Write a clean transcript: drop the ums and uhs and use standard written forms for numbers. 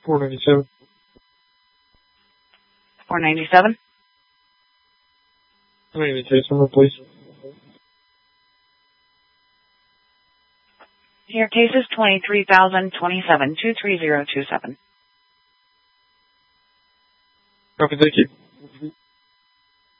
497. 497? I need a case number, please. Your case is 23,027, 23027. Copy, thank you.